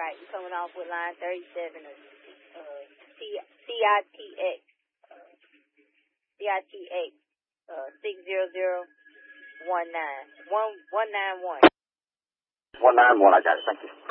right, you coming off with line 37 of CITX 60019 191. 191, I got it. Thank you.